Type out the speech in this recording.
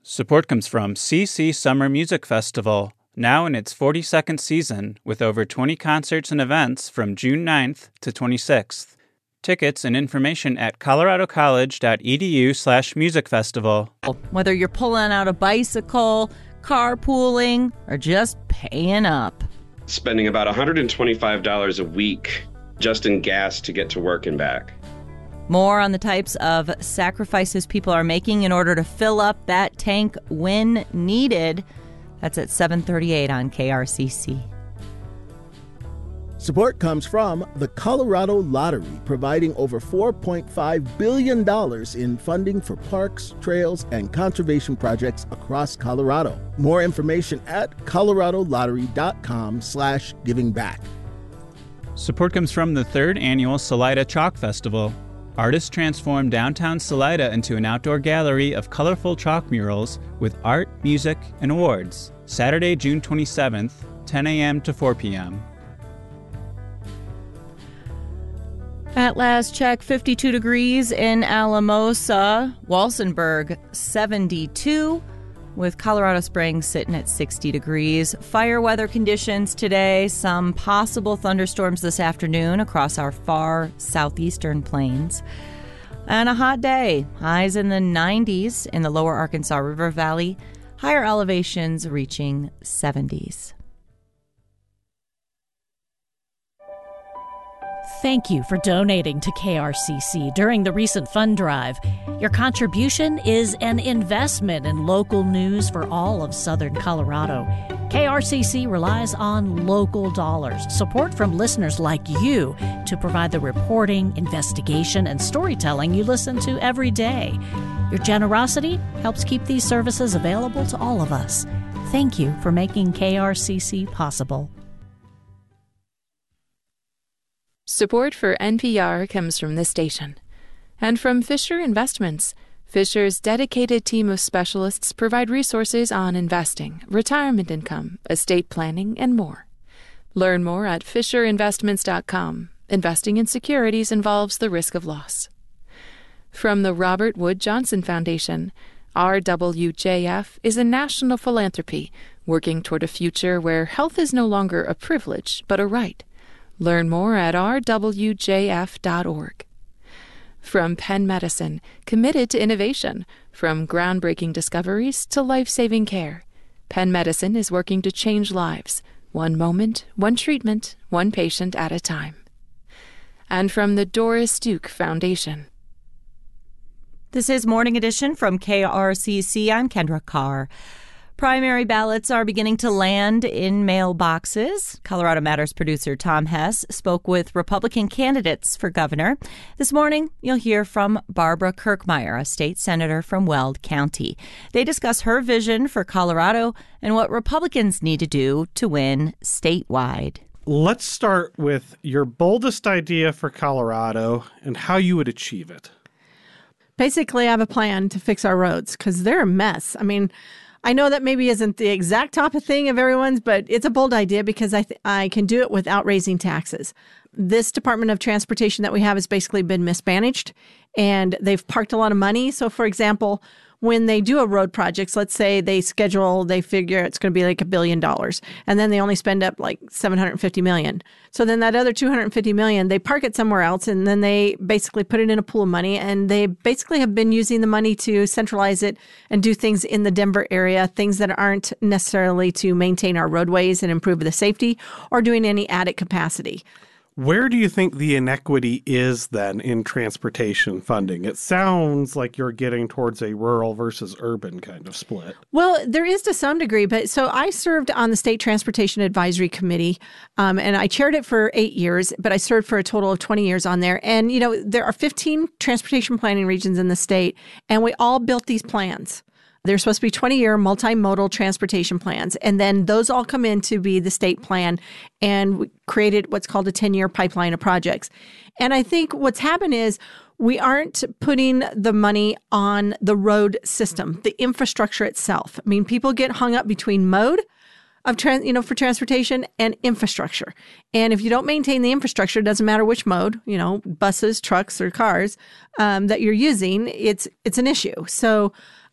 Support comes from CC Summer Music Festival, now in its 42nd season, with over 20 concerts and events from June 9th to 26th. Tickets and information at coloradocollege.edu/musicfestival. Whether you're pulling out a bicycle, carpooling, or just paying up. Spending about $125 a week just in gas to get to work and back. More on the types of sacrifices people are making in order to fill up that tank when needed. That's at 7:38 on KRCC. Support comes from the Colorado Lottery, providing over $4.5 billion in funding for parks, trails, and conservation projects across Colorado. More information at coloradolottery.com/givingback. Support comes from the 3rd annual Salida Chalk Festival. Artists transform downtown Salida into an outdoor gallery of colorful chalk murals with art, music, and awards. Saturday, June 27th, 10 a.m. to 4 p.m. At last check, 52 degrees in Alamosa, Walsenburg 72, with Colorado Springs sitting at 60 degrees. Fire weather conditions today, some possible thunderstorms this afternoon across our far southeastern plains. And a hot day, highs in the 90s in the lower Arkansas River Valley, higher elevations reaching 70s. Thank you for donating to KRCC during the recent fund drive. Your contribution is an investment in local news for all of Southern Colorado. KRCC relies on local dollars, support from listeners like you to provide the reporting, investigation, and storytelling you listen to every day. Your generosity helps keep these services available to all of us. Thank you for making KRCC possible. Support for NPR comes from this station and from Fisher Investments. Fisher's dedicated team of specialists provide resources on investing, retirement income, estate planning, and more. Learn more at FisherInvestments.com. Investing in securities involves the risk of loss. From the Robert Wood Johnson Foundation, RWJF is a national philanthropy working toward a future where health is no longer a privilege but a right. Learn more at rwjf.org. From Penn Medicine, committed to innovation, from groundbreaking discoveries to life-saving care, Penn Medicine is working to change lives, one moment, one treatment, one patient at a time. And from the Doris Duke Foundation. This is Morning Edition from KRCC. I'm Kendra Carr. Primary ballots are beginning to land in mailboxes. Colorado Matters producer Tom Hess spoke with Republican candidates for governor. This morning, you'll hear from Barbara Kirkmeyer, a state senator from Weld County. They discuss her vision for Colorado and what Republicans need to do to win statewide. Let's start with your boldest idea for Colorado and how you would achieve it. Basically, I have a plan to fix our roads because they're a mess. I mean, I know that maybe isn't the exact top of thing of everyone's, but it's a bold idea because I can do it without raising taxes. This Department of Transportation that we have has basically been mismanaged, and they've parked a lot of money. So, for example, when they do a road project, let's say they figure it's going to be like $1 billion, and then they only spend up like $750 million. So then that other $250 million, they park it somewhere else, and then they basically put it in a pool of money, and they basically have been using the money to centralize it and do things in the Denver area, things that aren't necessarily to maintain our roadways and improve the safety or doing any added capacity. Where do you think the inequity is then in transportation funding? It sounds like you're getting towards a rural versus urban kind of split. Well, there is to some degree, but so I served on the State Transportation Advisory Committee, and I chaired it for 8 years, but I served for a total of 20 years on there. And, you know, there are 15 transportation planning regions in the state, and we all built these plans. They're supposed to be 20-year multimodal transportation plans, and then those all come in to be the state plan, and we created what's called a 10-year pipeline of projects. And I think what's happened is we aren't putting the money on the road system, the infrastructure itself. I mean, people get hung up between mode of for transportation and infrastructure. And if you don't maintain the infrastructure, it doesn't matter which mode, buses, trucks, or cars that you're using, it's an issue. So